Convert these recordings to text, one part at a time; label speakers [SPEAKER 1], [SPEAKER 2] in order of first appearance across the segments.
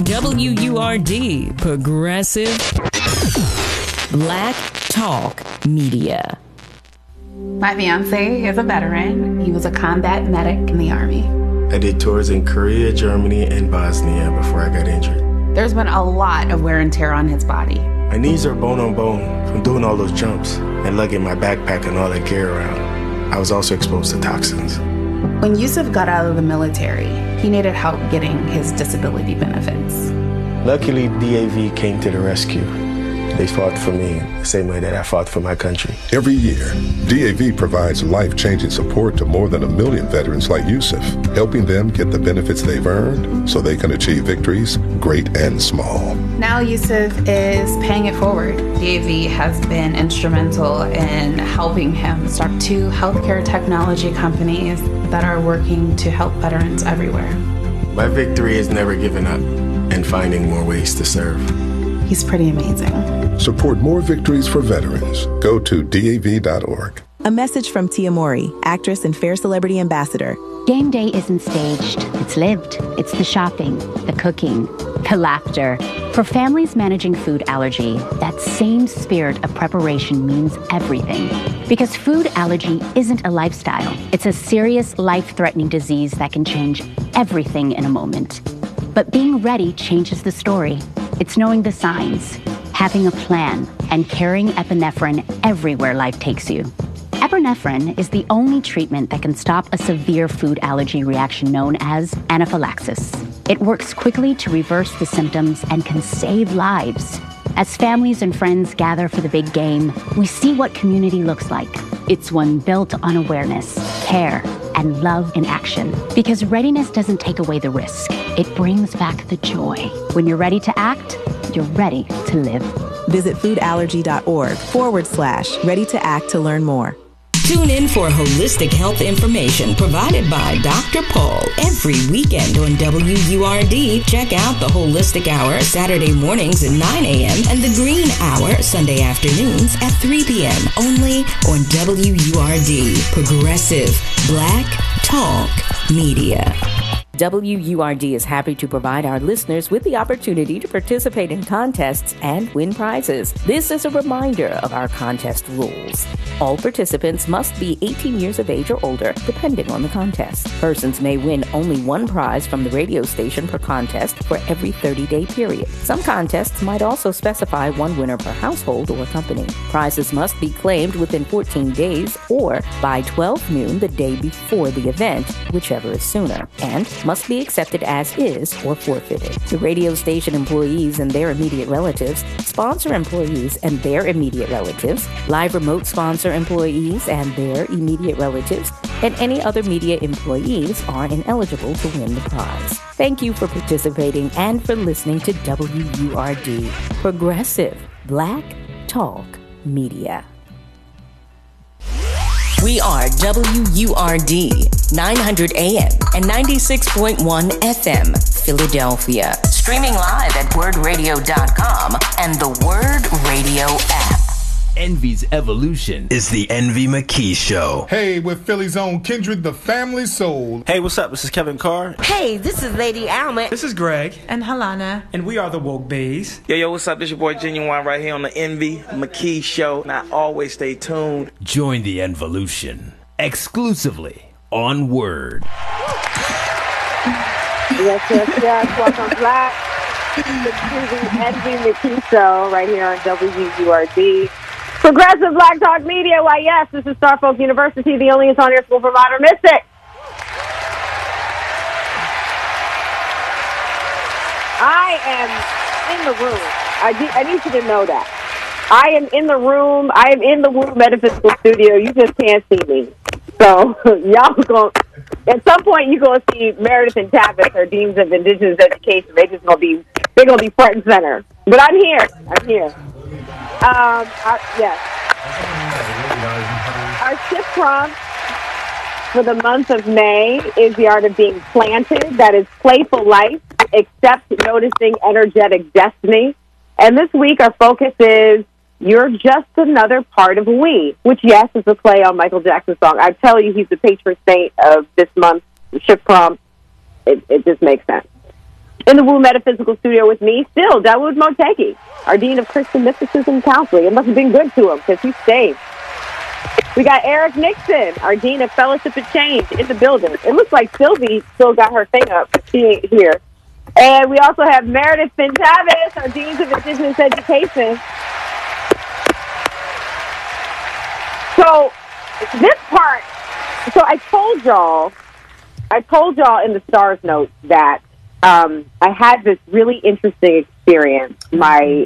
[SPEAKER 1] WURD, Progressive Black Talk Media.
[SPEAKER 2] My fiance is a veteran. He was a combat medic in the Army.
[SPEAKER 3] I did tours in Korea, Germany, and Bosnia before I got injured.
[SPEAKER 2] There's been a lot of wear and tear on his body.
[SPEAKER 3] My knees are bone on bone from doing all those jumps and lugging my backpack and all that gear around. I was also exposed to toxins.
[SPEAKER 2] When Yusuf got out of the military, he needed help getting his disability benefits.
[SPEAKER 3] Luckily, DAV came to the rescue. They fought for me the same way that I fought for my country.
[SPEAKER 4] Every year, DAV provides life-changing support to more than 1 million veterans like Yusuf, helping them get the benefits they've earned so they can achieve victories, great and small.
[SPEAKER 2] Now Yusuf is paying it forward. DAV has been instrumental in helping him start 2 healthcare technology companies that are working to help veterans everywhere.
[SPEAKER 3] My victory is never giving up and finding more ways to serve.
[SPEAKER 2] He's pretty amazing.
[SPEAKER 4] Support more victories for veterans. Go to DAV.org.
[SPEAKER 5] A message from Tia Mori, actress and Fair Celebrity Ambassador.
[SPEAKER 6] Game day isn't staged. It's lived. It's the shopping, the cooking, the laughter. For families managing food allergy, that same spirit of preparation means everything. Because food allergy isn't a lifestyle. It's a serious, life-threatening disease that can change everything in a moment. But being ready changes the story. It's knowing the signs, having a plan, and carrying epinephrine everywhere life takes you. Epinephrine is the only treatment that can stop a severe food allergy reaction known as anaphylaxis. It works quickly to reverse the symptoms and can save lives. As families and friends gather for the big game, we see what community looks like. It's one built on awareness, care, and love in action. Because readiness doesn't take away the risk. It brings back the joy. When you're ready to act, you're ready to live.
[SPEAKER 5] Visit foodallergy.org/ready to act to learn more.
[SPEAKER 1] Tune in for holistic health information provided by Dr. Paul every weekend on WURD. Check out the Holistic Hour Saturday mornings at 9 a.m. and the Green Hour Sunday afternoons at 3 p.m. only on WURD, Progressive Black Talk Media. WURD is happy to provide our listeners with the opportunity to participate in contests and win prizes. This is a reminder of our contest rules. All participants must be 18 years of age or older, depending on the contest. Persons may win only 1 prize from the radio station per contest for every 30-day period. Some contests might also specify 1 winner per household or company. Prizes must be claimed within 14 days or by 12 noon the day before the event, whichever is sooner, and must be accepted as is or forfeited. The radio station employees and their immediate relatives, sponsor employees and their immediate relatives, live remote sponsor employees and their immediate relatives, and any other media employees are ineligible to win the prize. Thank you for participating and for listening to WURD, Progressive Black Talk Media. We are WURD, 900 AM and 96.1 FM, Philadelphia. Streaming live at wordradio.com and the Word Radio app.
[SPEAKER 7] Envy's evolution is the Envy McKee Show.
[SPEAKER 8] Hey, with Philly's own Kindred, the family soul.
[SPEAKER 9] Hey, what's up? This is Kevin Carr.
[SPEAKER 10] Hey, this is Lady Alma.
[SPEAKER 11] This is Greg.
[SPEAKER 12] And Halana.
[SPEAKER 11] And we are the Woke Bays.
[SPEAKER 9] Yo, what's up? This your boy Genuine right here on the Envy McKee Show. And I always stay tuned.
[SPEAKER 7] Join the Envolution exclusively on Word.
[SPEAKER 13] Yes. Welcome back to the Envy McKee Show right here on WURD. Progressive Black Talk Media. Why, yes, this is Starfolk University, the only on-air school for modern mystics. I am in the room. I need you to know that. I am in the room. I am in the Woo Metaphysical Studio. You just can't see me. So, y'all going at some point you're gonna see Meredith and Tavis, or deans of Indigenous Education. They're gonna be front and center. But I'm here. Yes. Our shift prompt for the month of May is the art of being planted. That is playful life, accept, noticing, energetic destiny. And this week our focus is you're just another part of we, which, yes, is a play on Michael Jackson's song. I tell you, he's the patron saint of this month's shift prompt. It just makes sense. In the Woo Metaphysical Studio with me, still, Dawood Motegi, our Dean of Christian Mysticism Counseling. It must have been good to him because he stayed. We got Eric Nixon, our Dean of Fellowship of Change, in the building. It looks like Sylvie still got her thing up, but she ain't here. And we also have Meredith Finn-Tavis, our Dean of Indigenous Education. So this part, so I told y'all in the Stars Note that I had this really interesting experience. My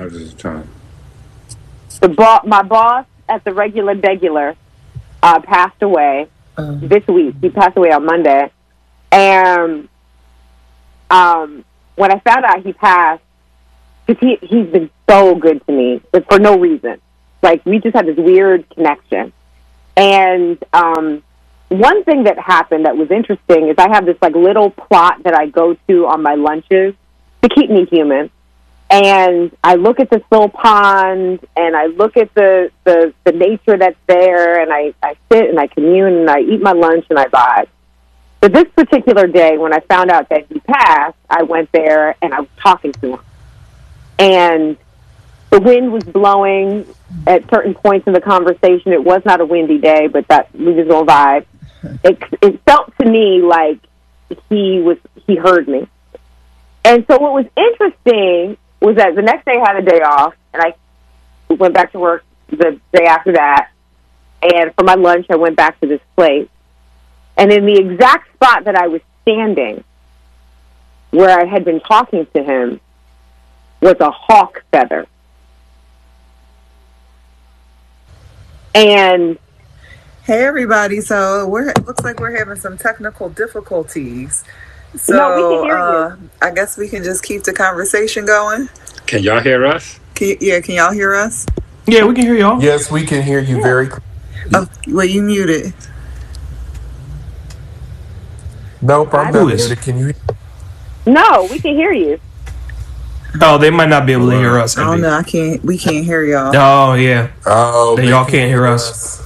[SPEAKER 13] boss at the Regular passed away this week. He passed away on Monday, and when I found out he passed, because he's been so good to me, but for no reason. Like, we just had this weird connection. And one thing that happened that was interesting is I have this, like, little plot that I go to on my lunches to keep me human. And I look at this little pond, and I look at the nature that's there, and I sit and I commune, and I eat my lunch, and I vibe. But this particular day, when I found out that he passed, I went there, and I was talking to him. And the wind was blowing at certain points in the conversation. It was not a windy day, but that we was on vibe. It felt to me like he heard me. And so what was interesting was that the next day I had a day off, and I went back to work the day after that. And for my lunch, I went back to this place. And in the exact spot that I was standing, where I had been talking to him, was a hawk feather. And
[SPEAKER 11] hey, everybody! So it looks like we're having some technical difficulties. So
[SPEAKER 13] no, we can hear you.
[SPEAKER 11] I guess we can just keep the conversation going.
[SPEAKER 12] Can y'all hear us?
[SPEAKER 11] Can y'all hear us?
[SPEAKER 14] Yeah, we can hear y'all.
[SPEAKER 15] Yes, we can hear you very clearly.
[SPEAKER 11] Oh, well, you muted.
[SPEAKER 15] Nope, I'm not muted. Can you?
[SPEAKER 13] No, we can hear you.
[SPEAKER 14] Oh, they might not be able to hear us.
[SPEAKER 11] Oh no, we can't hear y'all.
[SPEAKER 14] Oh yeah.
[SPEAKER 15] Oh,
[SPEAKER 14] then y'all can't hear us.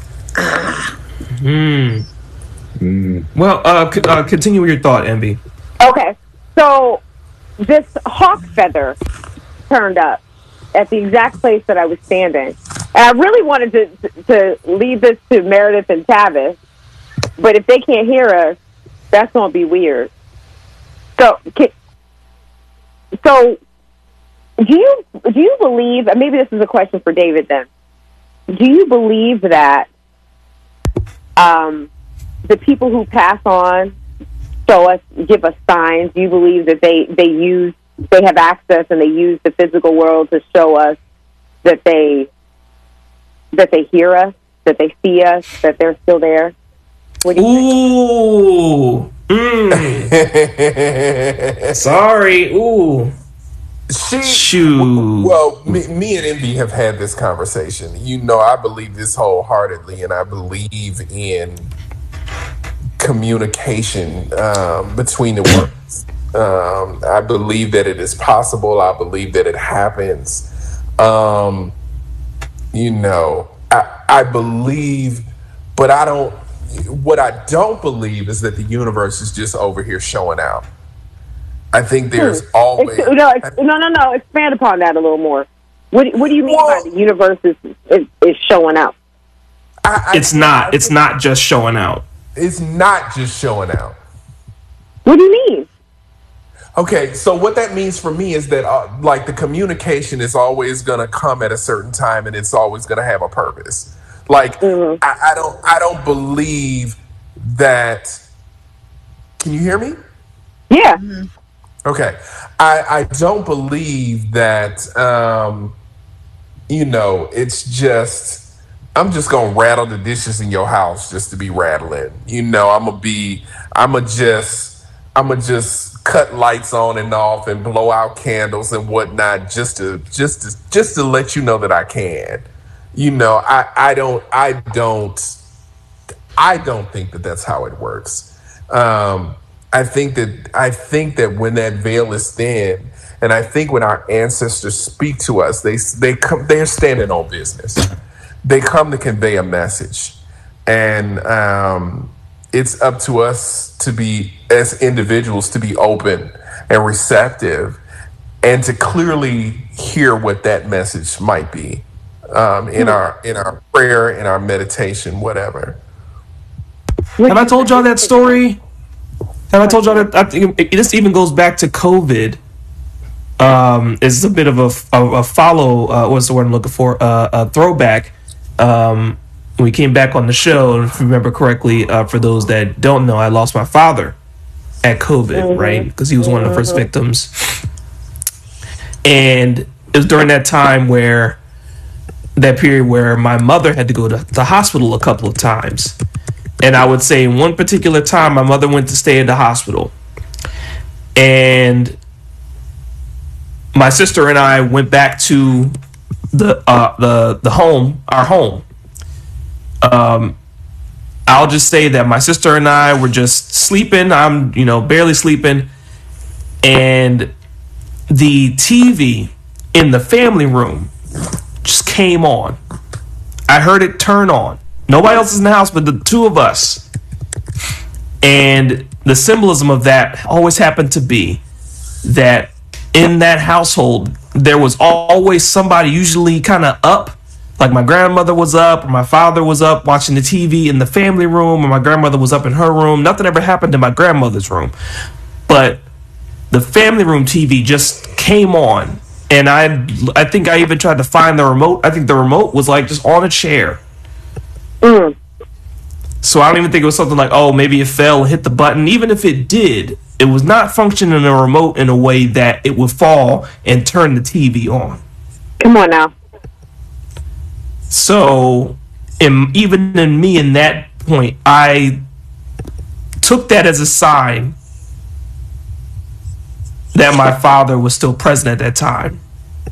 [SPEAKER 14] Well, continue with your thought, MB.
[SPEAKER 13] Okay, so this hawk feather turned up at the exact place that I was standing, and I really wanted to leave this to Meredith and Tavis, but if they can't hear us, that's gonna be weird. So do you believe? Maybe this is a question for David. Then, do you believe that the people who pass on give us signs? Do you believe that they have access and they use the physical world to show us that they hear us, that they see us, that they're still there? What do you
[SPEAKER 14] think? Sorry. Ooh. Shoot.
[SPEAKER 15] Well, me and Envy have had this conversation. You know, I believe this wholeheartedly, and I believe in communication between the worlds. I believe that it is possible. I believe that it happens. You know, I believe, but I don't. What I don't believe is that the universe is just over here showing out. I think there's always...
[SPEAKER 13] No. Expand upon that a little more. What do you mean by the universe is showing out?
[SPEAKER 14] It's not just showing out.
[SPEAKER 15] It's not just showing out.
[SPEAKER 13] What do you mean?
[SPEAKER 15] Okay, so what that means for me is that like the communication is always going to come at a certain time, and it's always going to have a purpose. Like I don't believe that. Can you hear me?
[SPEAKER 13] Yeah.
[SPEAKER 11] Mm-hmm.
[SPEAKER 15] Okay. I don't believe that, you know, it's just, I'm just going to rattle the dishes in your house just to be rattling. You know, I'm going to just cut lights on and off and blow out candles and whatnot just to let you know that I can. You know, I don't think that that's how it works. I think that when that veil is thin, and I think when our ancestors speak to us, they're standing on business. They come to convey a message, and it's up to us to be, as individuals, to be open and receptive, and to clearly hear what that message might be in our prayer, in our meditation, whatever.
[SPEAKER 14] Have I told y'all that story? Have I told y'all that? I think this even goes back to COVID. It's a bit of a follow. What's the word I'm looking for? A throwback. When we came back on the show, if you remember correctly, for those that don't know, I lost my father at COVID, right? Because he was one of the first victims. And it was during that time that period where my mother had to go to the hospital a couple of times. And I would say in one particular time, my mother went to stay in the hospital. And my sister and I went back to the home, our home. I'll just say that my sister and I were just sleeping. I'm, barely sleeping. And the TV in the family room just came on. I heard it turn on. Nobody else is in the house but the two of us. And the symbolism of that always happened to be that in that household, there was always somebody usually kind of up. Like my grandmother was up, or my father was up watching the TV in the family room, or my grandmother was up in her room. Nothing ever happened in my grandmother's room. But the family room TV just came on. And I think I even tried to find the remote. I think the remote was like just on a chair. So I don't even think it was something like, oh, maybe it fell and hit the button. Even if it did, it was not functioning a remote in a way that it would fall and turn the TV on.
[SPEAKER 13] Come on now.
[SPEAKER 14] So even in me in that point, I took that as a sign that my father was still present at that time.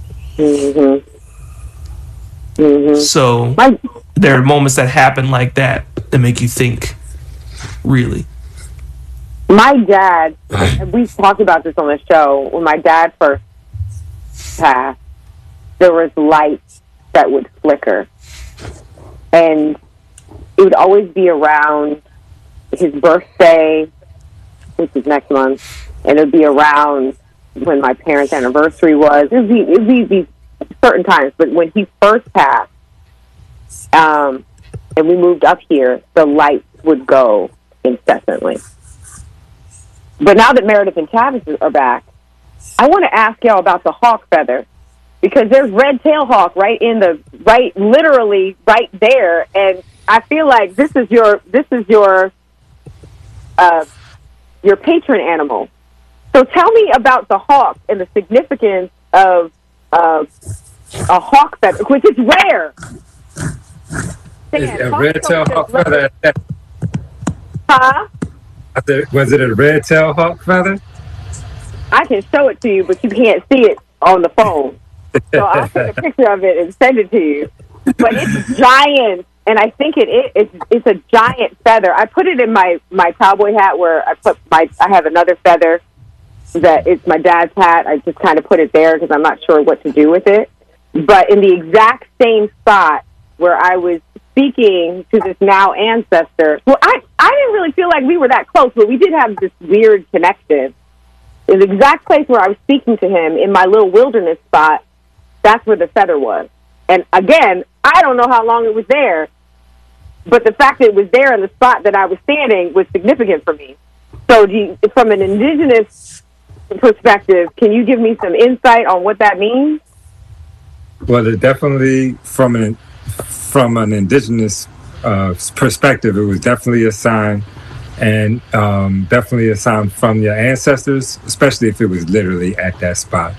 [SPEAKER 14] So there are moments that happen like that make you think, really.
[SPEAKER 13] My dad, we've talked about this on the show, when my dad first passed, there was lights that would flicker. And it would always be around his birthday, which is next month, and it would be around when my parents' anniversary was. It would be these certain times. But when he first passed, and we moved up here, the lights would go incessantly. But now that Meredith and Travis are back, I want to ask y'all about the hawk feather, because there's red-tailed hawk literally right there, and I feel like this is your patron animal. So tell me about the hawk and the significance of a hawk feather, which is rare.
[SPEAKER 12] Is a red-tailed hawk feather?
[SPEAKER 13] Huh?
[SPEAKER 12] Was it a red-tailed hawk feather?
[SPEAKER 13] I can show it to you, but you can't see it on the phone. So I'll take a picture of it and send it to you. But it's giant, and I think it's a giant feather. I put it in my cowboy hat where I have another feather that it's my dad's hat. I just kind of put it there because I'm not sure what to do with it. But in the exact same spot where I was speaking to this now ancestor, well, I didn't really feel like we were that close, but we did have this weird connection. In the exact place where I was speaking to him in my little wilderness spot, that's where the feather was. And again, I don't know how long it was there, but the fact that it was there in the spot that I was standing was significant for me. So from an indigenous perspective, can you give me some insight on what that means?
[SPEAKER 12] Well, it definitely, from an indigenous perspective, it was definitely a sign, and definitely a sign from your ancestors, especially if it was literally at that spot.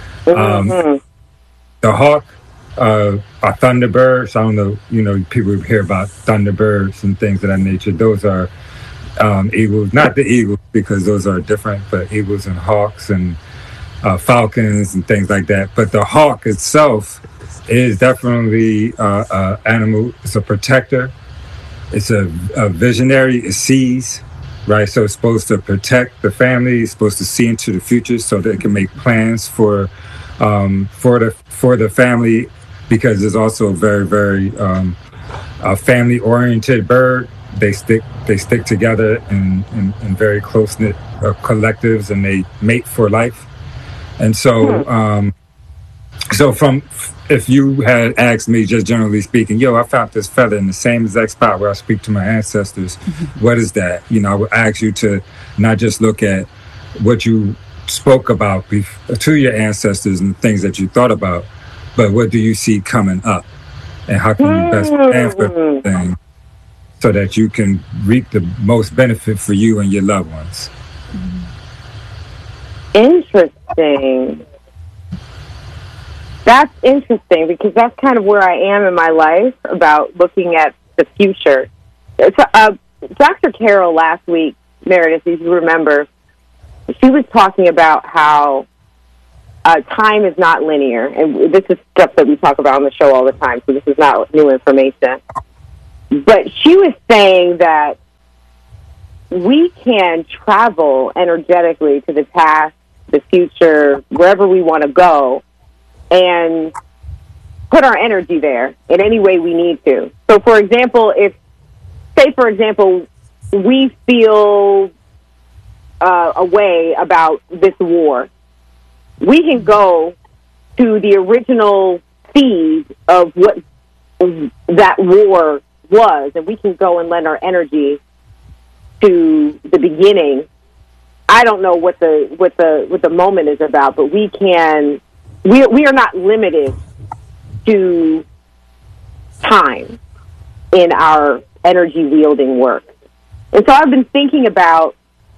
[SPEAKER 12] The hawk, are thunderbirds. I don't know, people hear about thunderbirds and things of that nature. Those are eagles, not the eagles, because those are different, but eagles and hawks and falcons and things like that. But the hawk itself is definitely an animal. It's a protector. It's a visionary. It sees, right? So it's supposed to protect the family. It's supposed to see into the future so that it can make plans for the family, because it's also a very, very family-oriented bird. They stick they stick together in very close-knit collectives, and they mate for life. And so, if you had asked me, just generally speaking, I found this feather in the same exact spot where I speak to my ancestors. What is that? I would ask you to not just look at what you spoke about to your ancestors and things that you thought about, but what do you see coming up? And how can you best plan for things so that you can reap the most benefit for you and your loved ones?
[SPEAKER 13] Interesting. That's interesting, because that's kind of where I am in my life about looking at the future. Dr. Carol last week, Meredith, if you remember, she was talking about how time is not linear. And this is stuff that we talk about on the show all the time, so this is not new information. But she was saying that we can travel energetically to the past, the future, wherever we want to go, and put our energy there in any way we need to. So, for example, we feel a way about this war, we can go to the original seed of what that war was, and we can go and lend our energy to the beginning. I don't know what the moment is about, but we can. We are not limited to time in our energy wielding work. And so I've been thinking about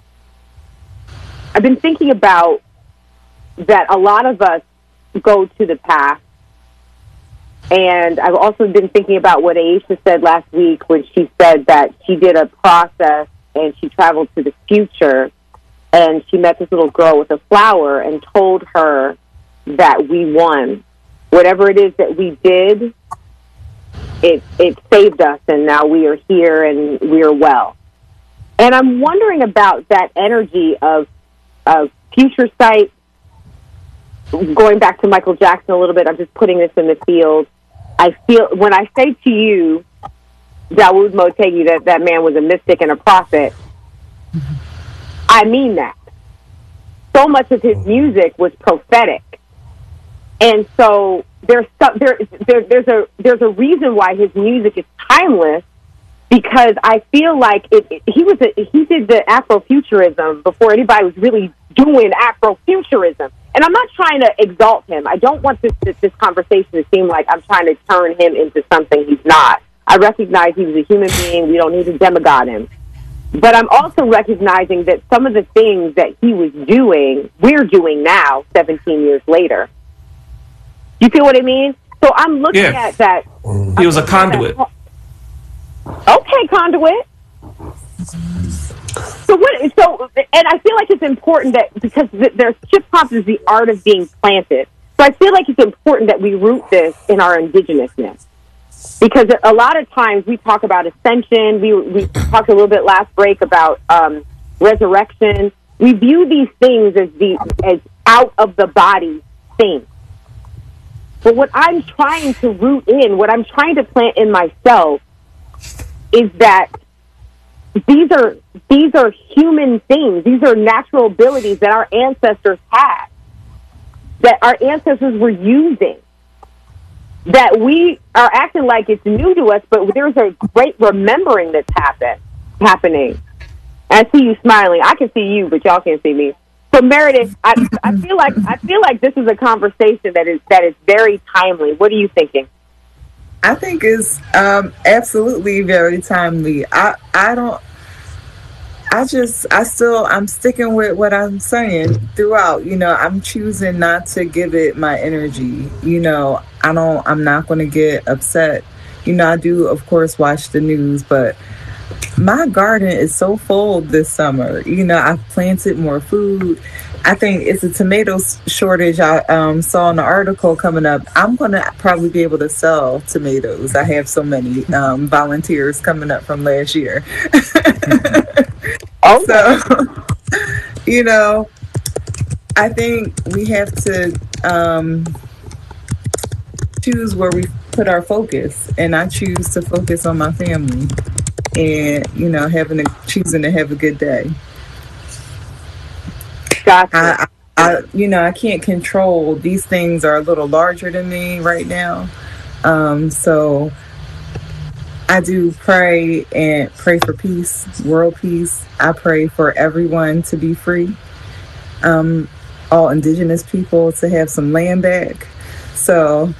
[SPEAKER 13] that a lot of us go to the past. And I've also been thinking about what Aisha said last week when she said that she did a process and she traveled to the future, and she met this little girl with a flower and told her that we won. Whatever it is that we did, it saved us, and now we are here and we are well. And I'm wondering about that energy of future sight. Going back to Michael Jackson a little bit, I'm just putting this in the field. I feel when I say to you, Dawood Motegi, that man was a mystic and a prophet, I mean that. So much of his music was prophetic. And so there's a reason why his music is timeless, because I feel like he did the Afrofuturism before anybody was really doing Afrofuturism. And I'm not trying to exalt him. I don't want this conversation to seem like I'm trying to turn him into something he's not. I recognize he was a human being. We don't need to demigod him. But I'm also recognizing that some of the things that he was doing, we're doing now, 17 years later. You feel what I mean? So I'm looking at that.
[SPEAKER 14] He was a conduit.
[SPEAKER 13] Okay, conduit. And I feel like it's important that, because there's hip hop is the art of being planted. So I feel like it's important that we root this in our indigenousness. Because a lot of times we talk about ascension. We talked a little bit last break about resurrection. We view these things as out of the body things. But what I'm trying to root in, what I'm trying to plant in myself, is that these are human things. These are natural abilities that our ancestors had, that our ancestors were using, that we are acting like it's new to us, but there's a great remembering that's happening. I see you smiling. I can see you, but y'all can't see me. So Meredith, I feel like this is a conversation that is very timely. What are you thinking?
[SPEAKER 11] I think it's absolutely very timely. I'm sticking with what I'm saying throughout. I'm choosing not to give it my energy. I'm not going to get upset. I do, of course, watch the news, but my garden is so full this summer. I've planted more food. I think it's a tomato shortage. I saw in the article coming up. I'm going to probably be able to sell tomatoes. I have so many volunteers coming up from last year. So, I think we have to choose where we put our focus. And I choose to focus on my family. and, choosing to have a good day.
[SPEAKER 13] Gotcha.
[SPEAKER 11] I can't control. These things are a little larger than me right now. So I do pray for peace, world peace. I pray for everyone to be free. All indigenous people to have some land back. So,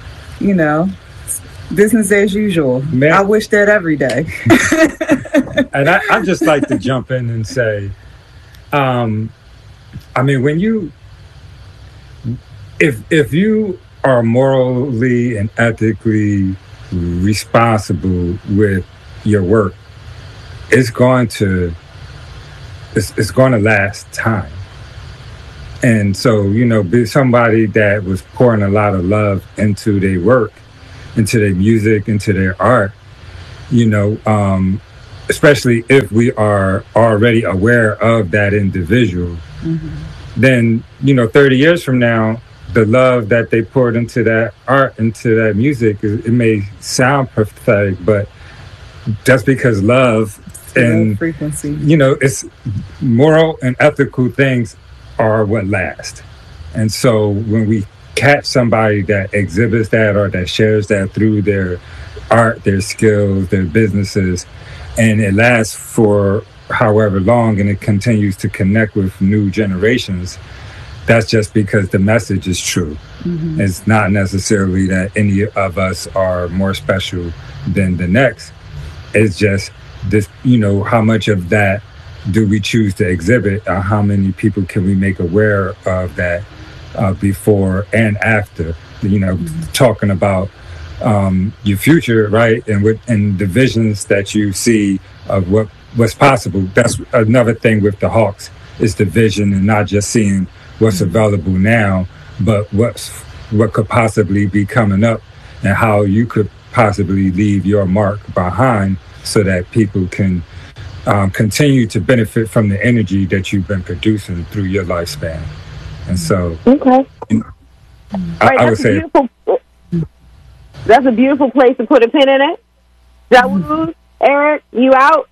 [SPEAKER 11] business as usual. Man. I wish that every day.
[SPEAKER 12] And I'd just like to jump in and say, when if you are morally and ethically responsible with your work, it's going to last time. And so, be somebody that was pouring a lot of love into their work, into their music, into their art, especially if we are already aware of that individual, then, 30 years from now, the love that they poured into that art, into that music, it may sound pathetic, but just because love and
[SPEAKER 11] frequency,
[SPEAKER 12] it's moral and ethical things are what last. And so when we catch somebody that exhibits that or that shares that through their art, their skills, their businesses, and it lasts for however long and it continues to connect with new generations, that's just because the message is true. It's not necessarily that any of us are more special than the next. It's just this, how much of that do we choose to exhibit, or how many people can we make aware of that before and after, talking about your future, right? And the visions that you see of what's possible. That's another thing with the Hawks, is the vision, and not just seeing what's available now, but what could possibly be coming up, and how you could possibly leave your mark behind so that people can continue to benefit from the energy that you've been producing through your lifespan. And so,
[SPEAKER 13] okay,
[SPEAKER 12] I would say
[SPEAKER 13] that's a beautiful place to put a pin in it. Dawoud, Eric, you out?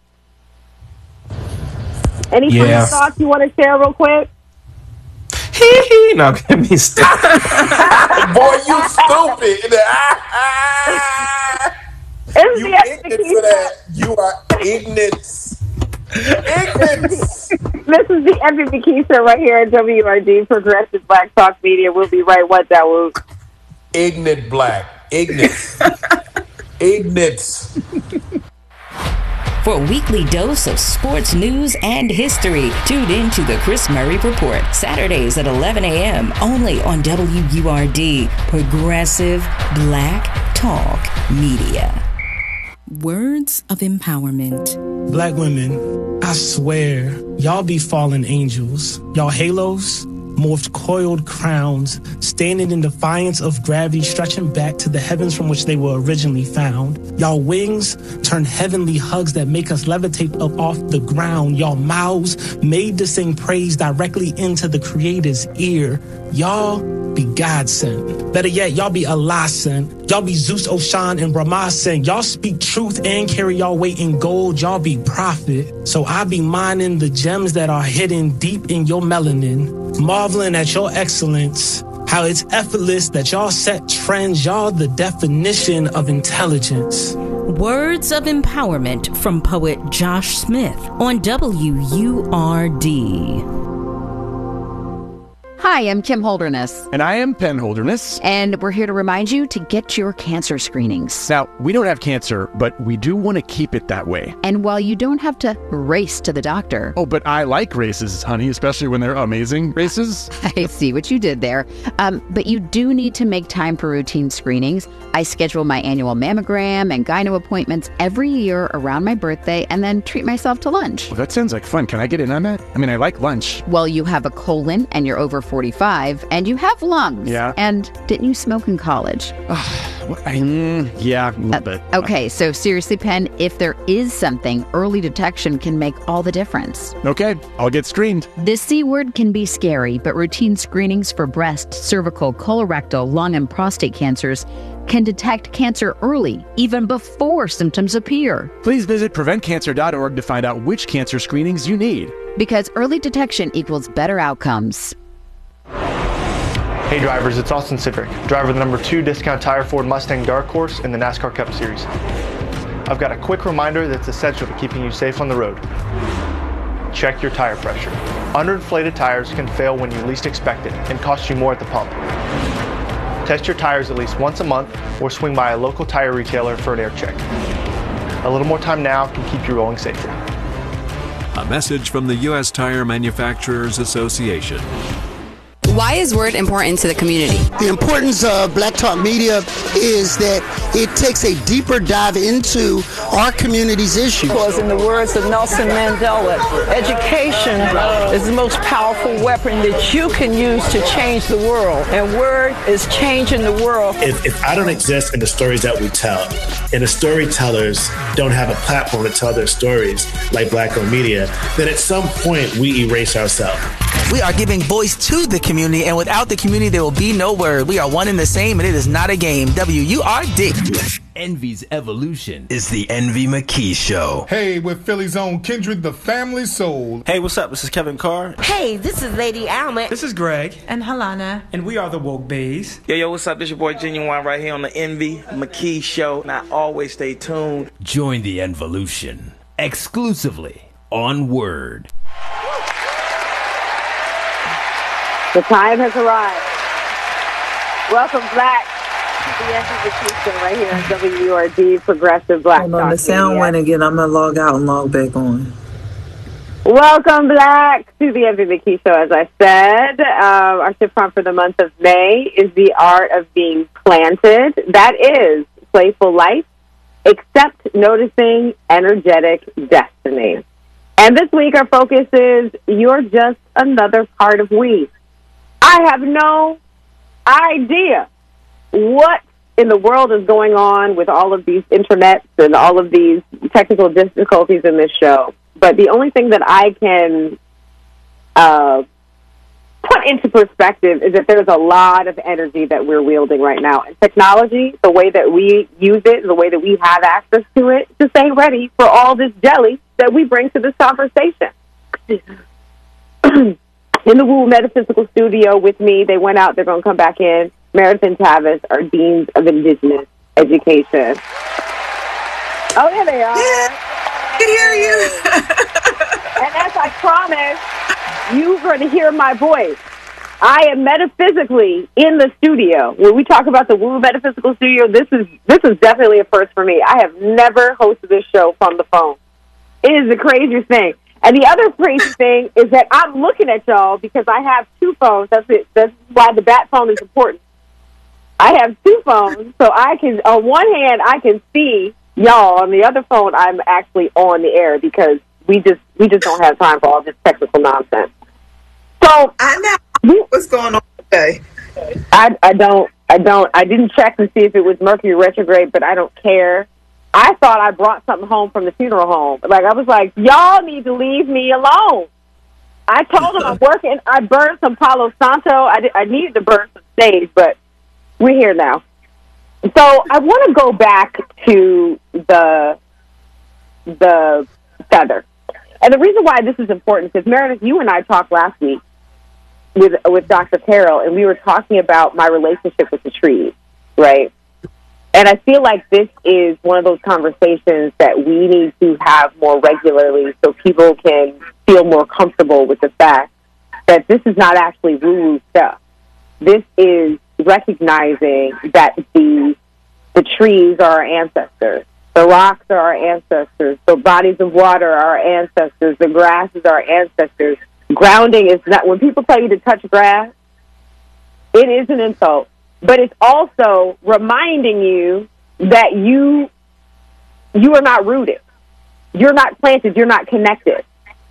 [SPEAKER 13] Any final thoughts you want to share real quick?
[SPEAKER 14] No, get me stop.
[SPEAKER 15] Boy, you stupid. You ignorant for that. You are ignorant. Ignorance.
[SPEAKER 13] This is the Envy McKee Show right here at WRD, Progressive Black Talk Media. We'll be right with that.
[SPEAKER 15] Ignorant black. Ignorance. Ignorance.
[SPEAKER 1] For a weekly dose of sports news and history, tune in to the Chris Murray Report, Saturdays at 11 a.m. only on WURD, Progressive Black Talk Media.
[SPEAKER 16] Words of empowerment.
[SPEAKER 17] Black women, I swear, y'all be fallen angels. Y'all halos, morphed coiled crowns, standing in defiance of gravity, stretching back to the heavens from which they were originally found. Y'all wings turn heavenly hugs that make us levitate up off the ground. Y'all mouths made to sing praise directly into the Creator's ear. Y'all be God sent. Better yet, y'all be Allah sent. Y'all be Zeus, Oshan, and Brahma sent. Y'all speak truth and carry y'all weight in gold. Y'all be prophet. So I be mining the gems that are hidden deep in your melanin, marveling at your excellence, how it's effortless that y'all set trends. Y'all the definition of intelligence.
[SPEAKER 16] Words of empowerment from poet Josh Smith on WURD.
[SPEAKER 18] Hi, I'm Kim Holderness.
[SPEAKER 19] And I am Penn Holderness.
[SPEAKER 18] And we're here to remind you to get your cancer screenings.
[SPEAKER 19] Now, we don't have cancer, but we do want to keep it that way.
[SPEAKER 18] And while you don't have to race to the doctor.
[SPEAKER 19] Oh, but I like races, honey, especially when they're amazing races.
[SPEAKER 18] I see what you did there. But you do need to make time for routine screenings. I schedule my annual mammogram and gyno appointments every year around my birthday and then treat myself to lunch.
[SPEAKER 19] Well, that sounds like fun. Can I get in on that? I mean, I like lunch.
[SPEAKER 18] Well, you have a colon and you're over 40 45 and you have lungs.
[SPEAKER 19] Yeah.
[SPEAKER 18] And didn't you smoke in college?
[SPEAKER 19] Yeah, a little bit.
[SPEAKER 18] Okay, so seriously, Penn, if there is something, early detection can make all the difference.
[SPEAKER 19] Okay, I'll get screened.
[SPEAKER 18] This C word can be scary, but routine screenings for breast, cervical, colorectal, lung, and prostate cancers can detect cancer early, even before symptoms appear.
[SPEAKER 19] Please visit preventcancer.org to find out which cancer screenings you need.
[SPEAKER 18] Because early detection equals better outcomes.
[SPEAKER 20] Hey drivers, it's Austin Cedric, driver of the number 2 Discount Tire Ford Mustang Dark Horse in the NASCAR Cup Series. I've got a quick reminder that's essential to keeping you safe on the road. Check your tire pressure. Underinflated tires can fail when you least expect it and cost you more at the pump. Test your tires at least once a month or swing by a local tire retailer for an air check. A little more time now can keep you rolling safely.
[SPEAKER 21] A message from the U.S. Tire Manufacturers Association.
[SPEAKER 22] Why is Word important to the community?
[SPEAKER 23] The importance of Black Talk Media is that it takes a deeper dive into our community's issues.
[SPEAKER 24] Because in the words of Nelson Mandela, education is the most powerful weapon that you can use to change the world. And Word is changing the world.
[SPEAKER 25] If I don't exist in the stories that we tell, and the storytellers don't have a platform to tell their stories like Black-owned media, then at some point we erase ourselves.
[SPEAKER 26] We are giving voice to the community, and without the community, there will be no Word. We are one and the same, and it is not a game. WURD.
[SPEAKER 7] Envy's evolution is the Envy McKee Show.
[SPEAKER 8] Hey, with Philly's own Kindred, the family soul.
[SPEAKER 9] Hey, what's up? This is Kevin Carr.
[SPEAKER 10] Hey, this is Lady Alma.
[SPEAKER 27] This is Greg.
[SPEAKER 28] And Halana.
[SPEAKER 27] And we are the Woke Bays.
[SPEAKER 9] Yo, what's up? This your boy Genuine right here on the Envy McKee Show. Now, always stay tuned.
[SPEAKER 7] Join the Envolution exclusively on Word.
[SPEAKER 13] The time has arrived. Welcome back to the Envy McKee Show right here on WURD, Progressive Black Talk
[SPEAKER 11] Hold on, the sound went again. I'm going to log out and log back on.
[SPEAKER 13] Welcome back to the Envy McKee Show. As I said, our tip prompt for the month of May is the art of being planted. That is playful life, except noticing energetic destiny. And this week our focus is you're just another part of we. I have no idea what in the world is going on with all of these internets and all of these technical difficulties in this show. But the only thing that I can put into perspective is that there's a lot of energy that we're wielding right now. And technology, the way that we use it, the way that we have access to it, just ain't ready for all this jelly that we bring to this conversation. In the Woo Metaphysical Studio with me, they went out, they're going to come back in. Meredith and Tavis are Deans of Indigenous Education. Oh, there they are.
[SPEAKER 28] Yeah, I can hear you.
[SPEAKER 13] And as I promised, you're going to hear my voice. I am metaphysically in the studio. When we talk about the Woo Metaphysical Studio, this is definitely a first for me. I have never hosted this show from the phone. It is the craziest thing. And the other crazy thing is that I'm looking at y'all because I have two phones. That's it. That's why the bat phone is important. I have two phones, so I can, on one hand, I can see y'all. On the other phone, I'm actually on the air because we just don't have time for all this technical nonsense. So
[SPEAKER 28] I know what's going on today.
[SPEAKER 13] I didn't check to see if it was Mercury retrograde, but I don't care. I thought I brought something home from the funeral home. Like, I was like, y'all need to leave me alone. I told them I'm working. I burned some Palo Santo. I needed to burn some sage, but we're here now. So I want to go back to the feather. And the reason why this is important is, Meredith, you and I talked last week with Dr. Carroll, and we were talking about my relationship with the trees, right? And I feel like this is one of those conversations that we need to have more regularly so people can feel more comfortable with the fact that this is not actually woo-woo stuff. This is recognizing that the trees are our ancestors. The rocks are our ancestors. The bodies of water are our ancestors. The grasses are our ancestors. Grounding is not, when people tell you to touch grass, it is an insult. But it's also reminding you that you are not rooted. You're not planted. You're not connected.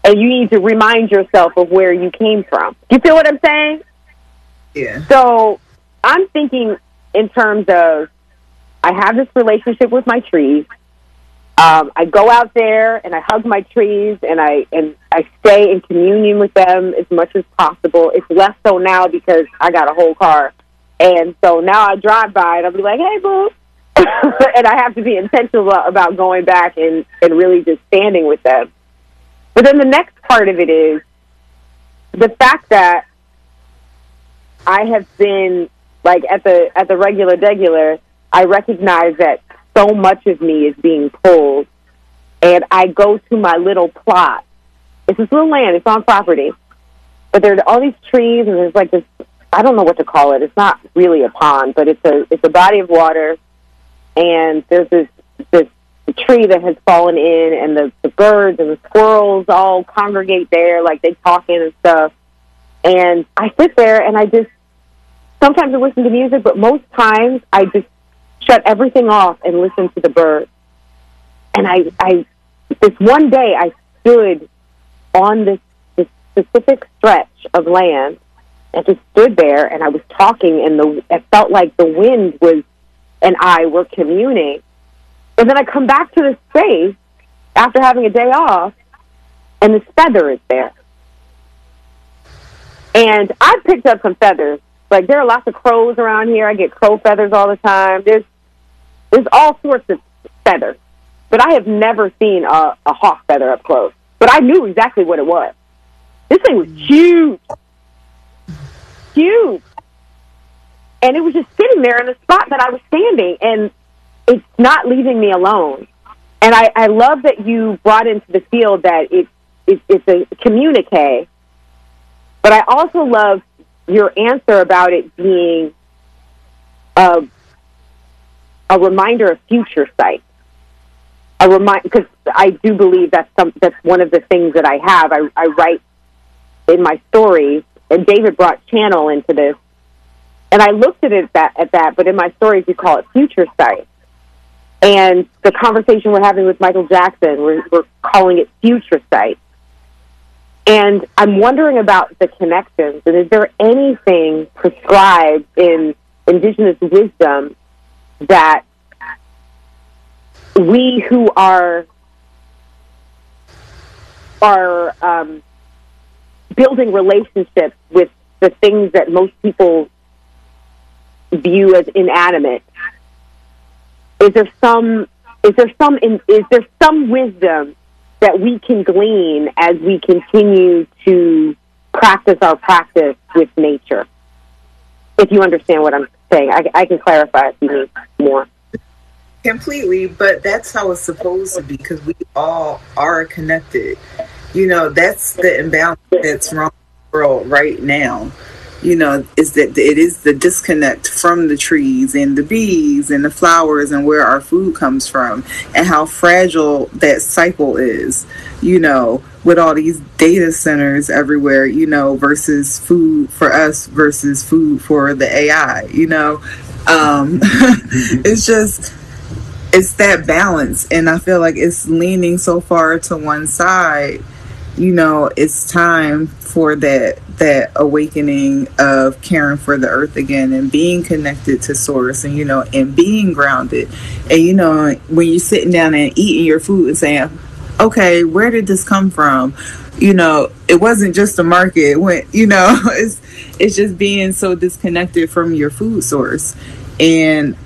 [SPEAKER 13] and you need to remind yourself of where you came from. You feel what I'm saying?
[SPEAKER 11] Yeah.
[SPEAKER 13] So I'm thinking in terms of, I have this relationship with my trees. I go out there and I hug my trees, and I stay in communion with them as much as possible. It's less so now because I got a whole car. And so now I drive by and I'll be like, hey, boo. And I have to be intentional about going back and really just standing with them. But then the next part of it is the fact that I have been, like, at the regular, I recognize that so much of me is being pulled. And I go to my little plot. It's this little land. It's on property. But there are all these trees, and there's like this, I don't know what to call it. It's not really a pond, but it's a body of water. And there's this tree that has fallen in, and the birds and the squirrels all congregate there, like they talking and stuff. And I sit there, and sometimes I listen to music, but most times I just shut everything off and listen to the birds. And this one day I stood on this specific stretch of land and just stood there, and I was talking, and it felt like the wind and I were communing. And then I come back to the space after having a day off, and this feather is there. And I picked up some feathers. Like, there are lots of crows around here. I get crow feathers all the time. There's all sorts of feathers. But I have never seen a hawk feather up close. But I knew exactly what it was. This thing was huge. Huge. And it was just sitting there in the spot that I was standing, and it's not leaving me alone. And I love that you brought into the field that it's a communique. But I also love your answer about it being a reminder of future sight. Because I do believe that's one of the things that I have. I write in my stories, and David brought channel into this, and I looked at it at that. But in my stories, you call it future sight. And the conversation we're having with Michael Jackson, we're calling it future sight. And I'm wondering about the connections. And is there anything prescribed in indigenous wisdom that we who are building relationships with the things that most people view as inanimate, is there some wisdom that we can glean as we continue to practice our practice with nature? If you understand what I'm saying, I can clarify if you need more.
[SPEAKER 11] Completely, but that's how it's supposed to be, because we all are connected. That's the imbalance that's wrong in the world right now. Is that it is the disconnect from the trees and the bees and the flowers and where our food comes from, and how fragile that cycle is, with all these data centers everywhere, versus food for us versus food for the AI, it's that balance. And I feel like it's leaning so far to one side. It's time for that awakening of caring for the earth again, and being connected to source, and and being grounded. And when you're sitting down and eating your food and saying, okay, where did this come from? It wasn't just a market. It went, it's just being so disconnected from your food source. And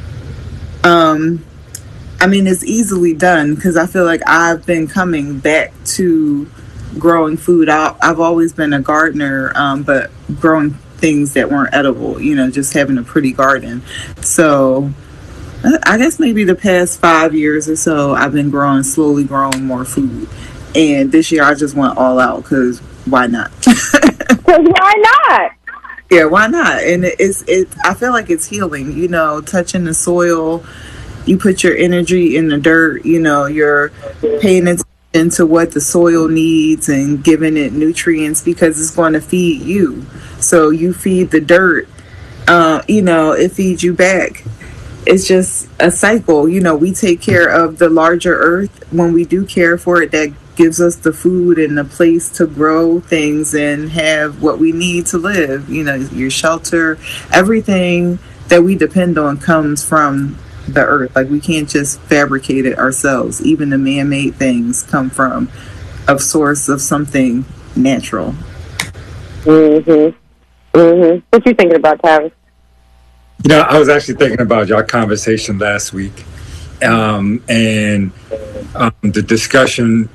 [SPEAKER 11] it's easily done, because I feel like I've been coming back to growing food. I've always been a gardener, but growing things that weren't edible, just having a pretty garden. So I guess maybe the past 5 years or so, I've been slowly growing more food. And this year I just went all out, because why not?
[SPEAKER 13] Why not?
[SPEAKER 11] Yeah, why not? And I feel like it's healing, touching the soil. You put your energy in the dirt, you're paying attention to what the soil needs and giving it nutrients, because it's going to feed you. So you feed the dirt, it feeds you back. It's just a cycle. We take care of the larger earth. When we do care for it, that gives us the food and the place to grow things and have what we need to live. You know, your shelter, everything that we depend on comes from the earth. Like, we can't just fabricate it ourselves. Even the man-made things come from a source of something natural.
[SPEAKER 13] What you thinking about, Travis?
[SPEAKER 2] You know, I was actually thinking about your conversation last week, and the discussion.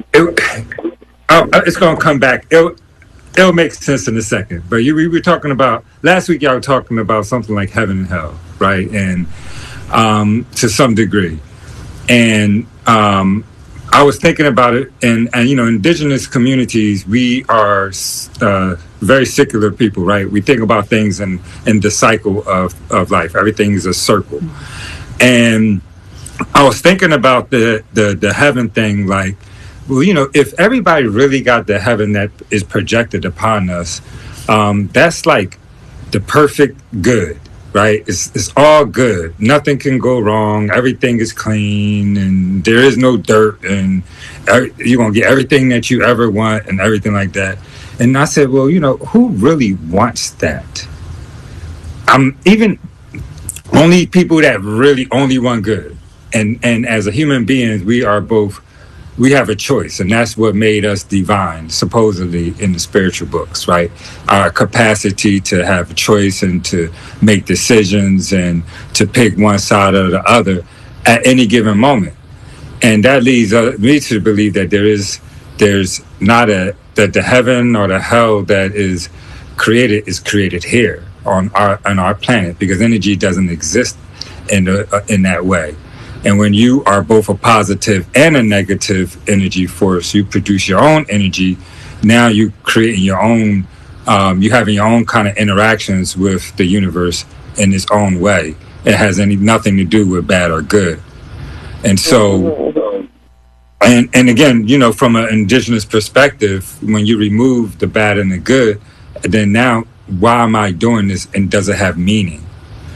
[SPEAKER 2] It's going to come back. It'll make sense in a second. But we were talking about last week. Y'all were talking about something like heaven and hell, right? And to some degree, and I was thinking about it. And you know, indigenous communities, we are very secular people, right? We think about things in the cycle of life. Everything is a circle, and I was thinking about the heaven thing, like, well, you know, if everybody really got the heaven that is projected upon us, that's like the perfect good, right? It's all good. Nothing can go wrong. Everything is clean, and there is no dirt, and you're going to get everything that you ever want and everything like that. And I said, well, you know, who really wants that? Even only people that really only want good. And as a human being, we have a choice, and that's what made us divine, supposedly, in the spiritual books, right? Our capacity to have a choice and to make decisions and to pick one side or the other at any given moment. And that leads me to believe that there's not that the heaven or the hell that is created here on our planet, because energy doesn't exist in that way. And when you are both a positive and a negative energy force, you produce your own energy. Now you creating your own, you having your own kind of interactions with the universe in its own way. It has nothing to do with bad or good. And so, and again, you know, from an indigenous perspective, when you remove the bad and the good, then now, why am I doing this, and does it have meaning?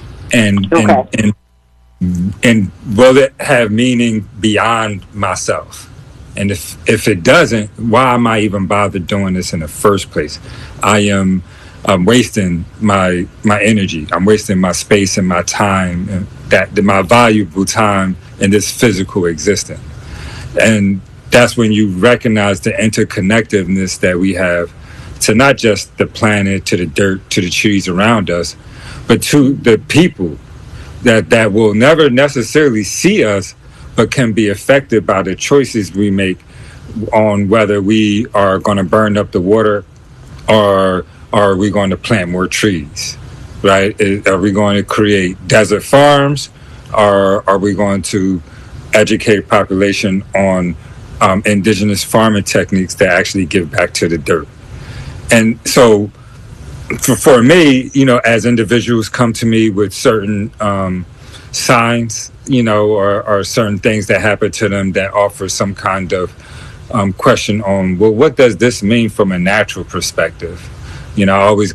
[SPEAKER 2] And will it have meaning beyond myself? And if it doesn't, why am I even bothered doing this in the first place? I'm wasting my energy. I'm wasting my space and my time, and my valuable time in this physical existence. And that's when you recognize the interconnectedness that we have to not just the planet, to the dirt, to the trees around us, but to the people that will never necessarily see us, but can be affected by the choices we make on whether we are going to burn up the water, or are we going to plant more trees, right? Are we going to create desert farms, or are we going to educate population on indigenous farming techniques that actually give back to the dirt? And so for me, you know, as individuals come to me with certain signs, you know, or certain things that happen to them that offer some kind of question on, well, what does this mean from a natural perspective? You know, I always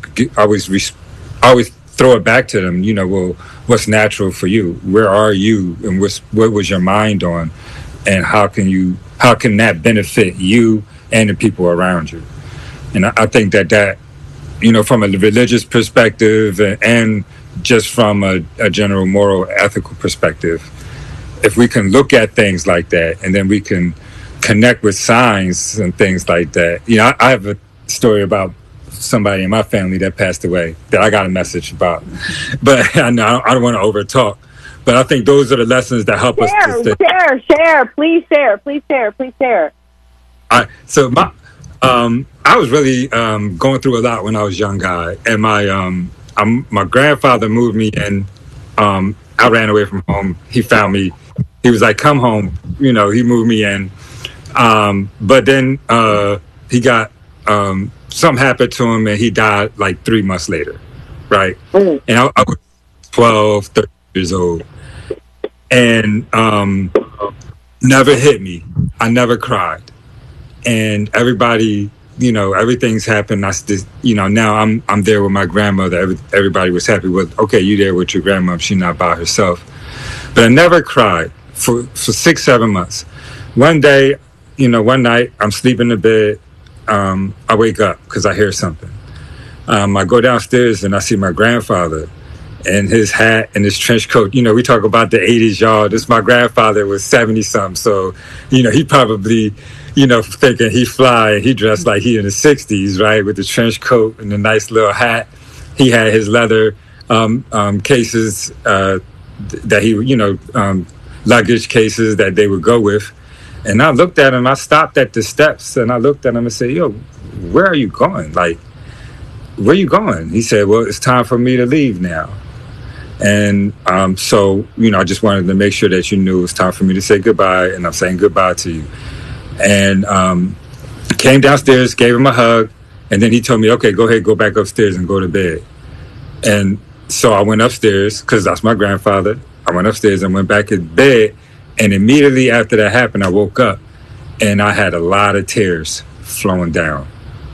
[SPEAKER 2] throw it back to them, you know, well, what's natural for you? Where are you? And what was your mind on? And how can that benefit you and the people around you? And I think that, you know, from a religious perspective and just from a general moral, ethical perspective, if we can look at things like that, and then we can connect with signs and things like that. You know, I have a story about somebody in my family that passed away that I got a message about, but I know I don't want to over talk. But I think those are the lessons that help us to
[SPEAKER 13] share. Please share.
[SPEAKER 2] So I was really going through a lot when I was a young guy, and my grandfather moved me in. I ran away from home. He found me. He was like, "Come home." You know, he moved me in. But then he got something happened to him, and he died like 3 months later, right? And I was 12, 13 years old, and never hit me. I never cried, and everybody, you know, everything's happened. I just, you know, now I'm there with my grandmother. Everybody was happy with, okay, you there with your grandmother. She's not by herself. But I never cried for 6-7 months. One day, one night I'm sleeping in bed. I wake up because I hear something. I go downstairs and I see my grandfather and his hat and his trench coat. We talk about the 80s, y'all. My grandfather was 70-something. So, he probably, thinking he fly and he dressed like he in the 60s, right? With the trench coat and the nice little hat. He had his leather cases that he, luggage cases that they would go with. And I looked at him, I stopped at the steps and I looked at him and said, yo, where are you going? Like, where you going? He said, well, it's time for me to leave now. And so, I just wanted to make sure that you knew it was time for me to say goodbye, and I'm saying goodbye to you. And came downstairs, gave him a hug, and then he told me, okay, go ahead, go back upstairs and go to bed. And so I went upstairs, because that's my grandfather. I went upstairs and went back in bed, and immediately after that happened, I woke up, and I had a lot of tears flowing down,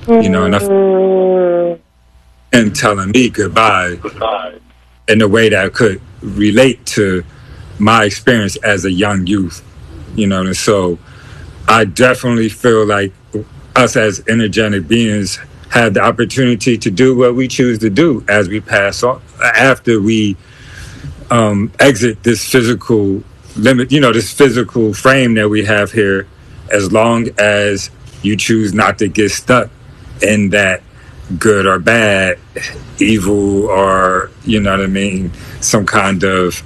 [SPEAKER 2] and telling me goodbye in a way that could relate to my experience as a young youth, and so I definitely feel like us as energetic beings have the opportunity to do what we choose to do as we pass on, after we exit this physical limit, this physical frame that we have here, as long as you choose not to get stuck in that good or bad, evil or, some kind of,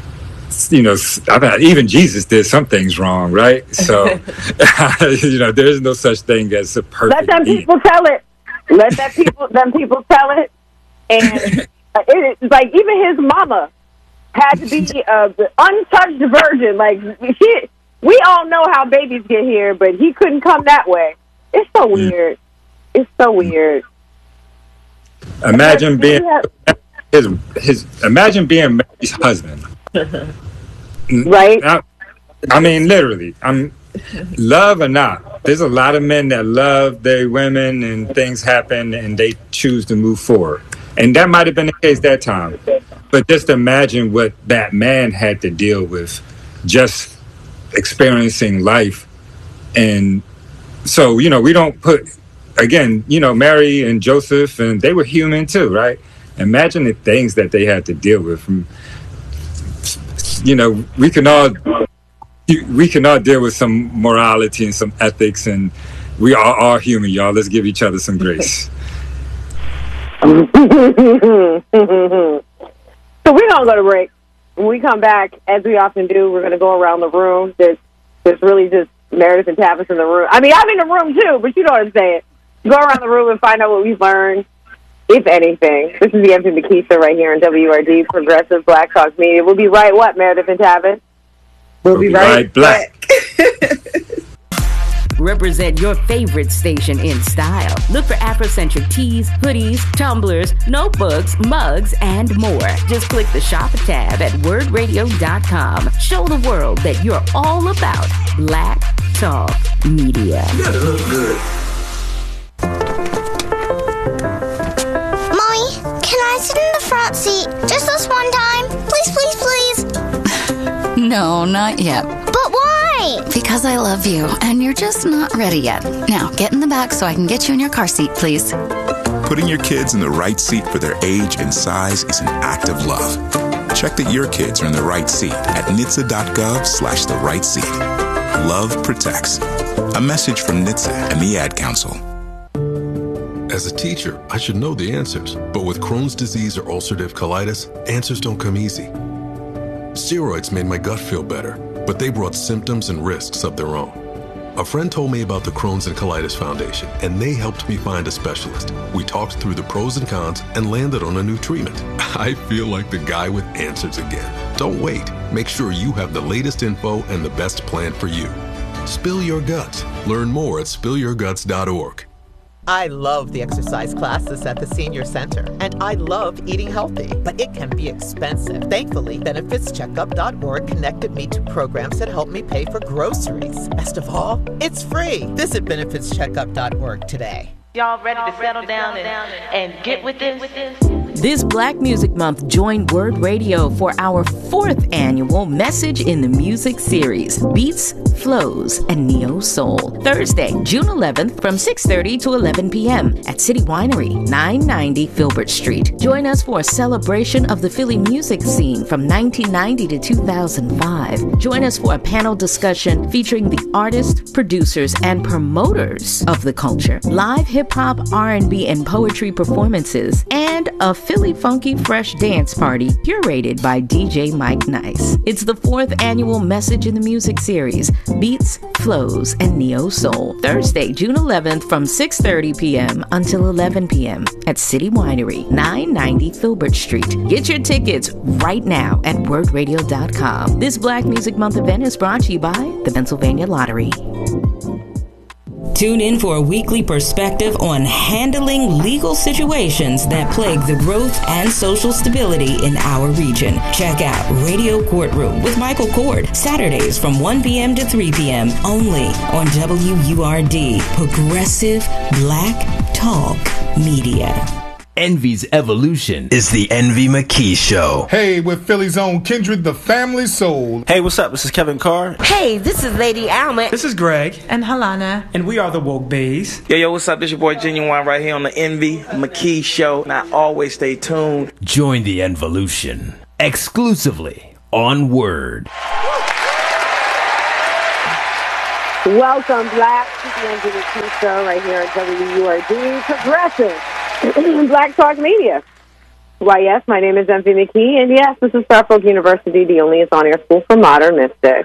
[SPEAKER 2] even Jesus did some things wrong, right? So, there's no such thing as a perfect.
[SPEAKER 13] Let them people tell it. Let them people tell it. And it's like even his mama had to be the untouched virgin. Like, we all know how babies get here, but he couldn't come that way. It's so weird. It's so weird.
[SPEAKER 2] Imagine being imagine being Mary's husband.
[SPEAKER 13] Right?
[SPEAKER 2] I mean, literally. Love or not, there's a lot of men that love their women and things happen and they choose to move forward. And that might have been the case that time. But just imagine what that man had to deal with just experiencing life. And so, we don't put, again, Mary and Joseph, and they were human too, right? Imagine the things that they had to deal with. We can all deal with some morality and some ethics, and we are all human, y'all. Let's give each other some grace.
[SPEAKER 13] So we're going to go to break. When we come back, as we often do, we're going to go around the room. There's really just Meredith and Tavis in the room. I mean, I'm in the room too, but you know what I'm saying. Go around the room and find out what we've learned, if anything. This is the MV McKee Show right here on WRD, Progressive Black Talk Media. We'll be right what, Meredith and Tavis?
[SPEAKER 11] We'll be right black.
[SPEAKER 16] Represent your favorite station in style. Look for Afrocentric tees, hoodies, tumblers, notebooks, mugs, and more. Just click the shop tab at wordradio.com. Show the world that you're all about Black Talk Media.
[SPEAKER 10] You gotta look good.
[SPEAKER 3] Mommy, can I sit in the front seat just this one time? Please, please, please.
[SPEAKER 4] No, not yet.
[SPEAKER 3] But why?
[SPEAKER 4] Because I love you, and you're just not ready yet. Now, get in the back so I can get you in your car seat, please.
[SPEAKER 5] Putting your kids in the right seat for their age and size is an act of love. Check that your kids are in the right seat at NHTSA.gov/the right seat. Love protects. A message from NHTSA and the Ad Council.
[SPEAKER 6] As a teacher, I should know the answers, but with Crohn's disease or ulcerative colitis, answers don't come easy. Steroids made my gut feel better, but they brought symptoms and risks of their own. A friend told me about the Crohn's and Colitis Foundation, and they helped me find a specialist. We talked through the pros and cons and landed on a new treatment. I feel like the guy with answers again. Don't wait. Make sure you have the latest info and the best plan for you. Spill your guts. Learn more at spillyourguts.org.
[SPEAKER 12] I love the exercise classes at the Senior Center, and I love eating healthy, but it can be expensive. Thankfully, BenefitsCheckup.org connected me to programs that help me pay for groceries. Best of all, it's free. Visit BenefitsCheckup.org today.
[SPEAKER 10] Y'all ready to settle down and get with this?
[SPEAKER 16] This Black Music Month, join Word Radio for our 4th annual Message in the Music series, Beats, Flows, and Neo Soul. Thursday, June 11th from 6:30 to 11 p.m. at City Winery, 990 Filbert Street. Join us for a celebration of the Philly music scene from 1990 to 2005. Join us for a panel discussion featuring the artists, producers, and promoters of the culture, live hip-hop, R&B, and poetry performances, and a Philly funky fresh dance party curated by DJ Mike Nice. It's the 4th annual Message in the Music series, Beats, Flows, and Neo Soul. Thursday, June 11th from 6:30 p.m. until 11 p.m. at City Winery, 990 Filbert Street. Get your tickets right now at wordradio.com. This Black Music Month event is brought to you by the Pennsylvania Lottery.
[SPEAKER 1] Tune in for a weekly perspective on handling legal situations that plague the growth and social stability in our region. Check out Radio Courtroom with Michael Cord, Saturdays from 1 p.m. to 3 p.m. only on WURD, Progressive Black Talk Media.
[SPEAKER 7] Envy's evolution is the Envy McKee Show.
[SPEAKER 8] Hey, with Philly's own Kindred, the family soul.
[SPEAKER 9] Hey, what's up? This is Kevin Carr.
[SPEAKER 10] Hey, this is Lady Alma.
[SPEAKER 14] This is Greg.
[SPEAKER 28] And Halana.
[SPEAKER 14] And we are the Woke Bays.
[SPEAKER 9] Yo, what's up? This your boy Genuine right here on the Envy McKee Show. Now, always stay tuned.
[SPEAKER 7] Join the Envolution exclusively on Word.
[SPEAKER 13] Welcome back to the Envy McKee Show right here at WURD, Progressive Black Talk Media. Why, yes, my name is Envy McKee, and yes, this is Suffolk University, the only on-air school for modern mystics.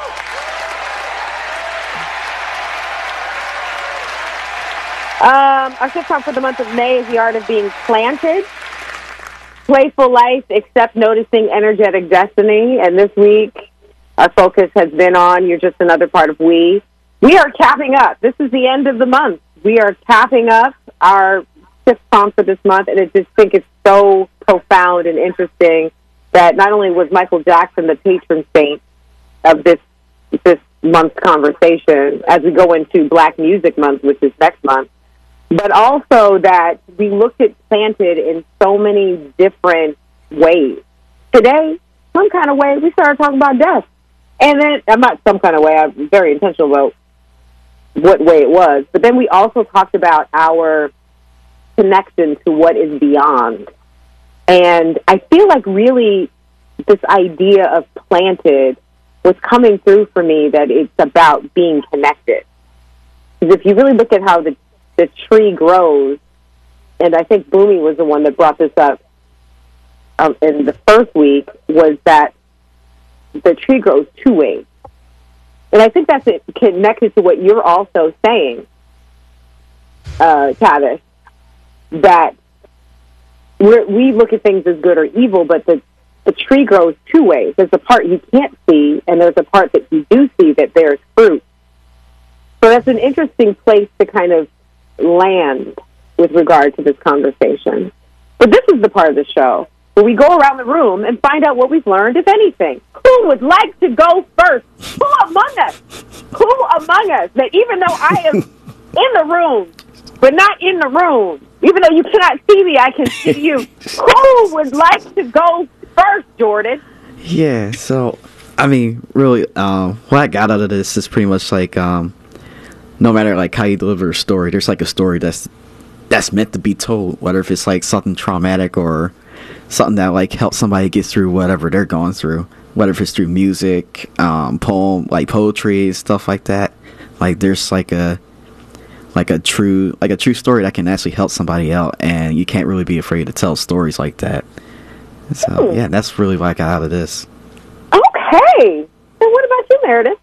[SPEAKER 13] Our shift time for the month of May is the art of being planted. Playful life, accept noticing energetic destiny. And this week, our focus has been on You're Just Another Part of We. We are capping up. This is the end of the month. We are capping up our shift prompt for this month, and I just think it's so profound and interesting that not only was Michael Jackson the patron saint of this month's conversation as we go into Black Music Month, which is next month, but also that we looked at planted in so many different ways. Today, some kind of way, we started talking about death. And then, I'm not some kind of way, I'm very intentional about what way it was. But then we also talked about our connection to what is beyond. And I feel like really this idea of planted was coming through for me, that it's about being connected. Because if you really look at how the tree grows, and I think Boomy was the one that brought this up in the first week, was that the tree grows two ways. And I think that's connected to what you're also saying, Tavis, that we look at things as good or evil, but the tree grows two ways. There's a part you can't see, and there's a part that you do see that bears fruit. So that's an interesting place to kind of land with regard to this conversation. But this is the part of the show where we go around the room and find out what we've learned, if anything. Who would like to go first? Who among us? That even though I am in the room, but not in the room, even though you cannot see me, I can see you. Who would like to go first, Jordan?
[SPEAKER 15] Yeah, so, I mean, really, what I got out of this is pretty much like, no matter like how you deliver a story, there's like a story that's meant to be told, whether if it's like something traumatic or something that like helps somebody get through whatever they're going through, whether if it's through music, poem, like poetry, stuff like that. Like there's like a true story that can actually help somebody out, and you can't really be afraid to tell stories like that. So yeah, that's really what I got out of this.
[SPEAKER 13] Okay. And what about you, Meredith?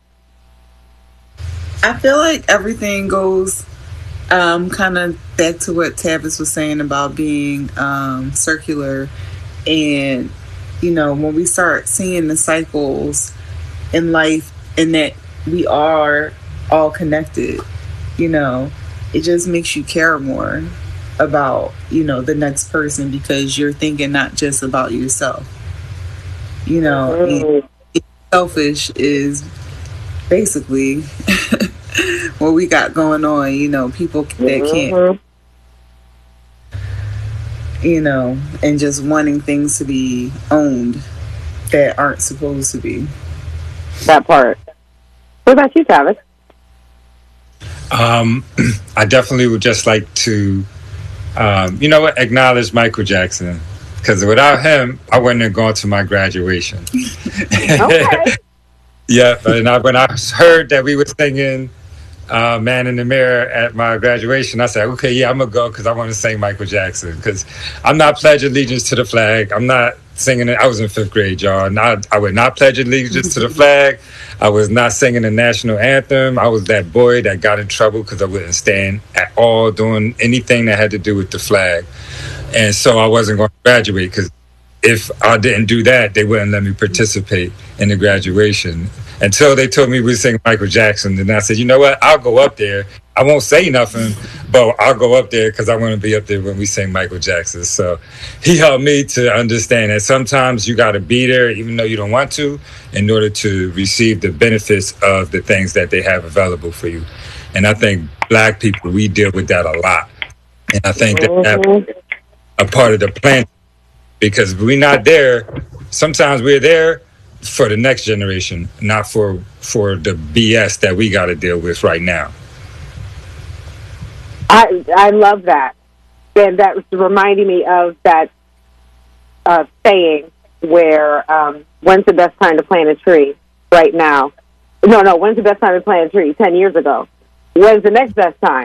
[SPEAKER 11] I feel like everything goes kind of back to what Tavis was saying about being circular. And, you know, when we start seeing the cycles in life and that we are all connected, you know, it just makes you care more about, you know, the next person, because you're thinking not just about yourself. You know, selfish is basically what we got going on, you know, people that can't. and just wanting things to be owned that aren't supposed to be.
[SPEAKER 13] That part. What about you, Travis?
[SPEAKER 2] I definitely would just like to, acknowledge Michael Jackson, because without him, I wouldn't have gone to my graduation.
[SPEAKER 13] Okay.
[SPEAKER 2] Yeah, and when I heard that we were singing Man in the Mirror at my graduation, I said, okay, yeah, I'm going to go because I want to sing Michael Jackson, because I'm not pledging allegiance to the flag. I'm not singing it. I was in 5th grade, y'all. I would not pledge allegiance to the flag. I was not singing the national anthem. I was that boy that got in trouble because I wouldn't stand at all doing anything that had to do with the flag. And so I wasn't going to graduate, because if I didn't do that, they wouldn't let me participate in the graduation. Until they told me we sing Michael Jackson, and I said, you know what? I'll go up there. I won't say nothing, but I'll go up there because I want to be up there when we sing Michael Jackson. So he helped me to understand that sometimes you got to be there, even though you don't want to, in order to receive the benefits of the things that they have available for you. And I think Black people, we deal with that a lot. And I think that a part of the plan, because we're not there. Sometimes we're there for the next generation, not for the BS that we got to deal with right now.
[SPEAKER 13] I love that. And that was reminding me of that saying where, when's the best time to plant a tree? Right now. No, when's the best time to plant a tree? 10 years ago. When's the next best time?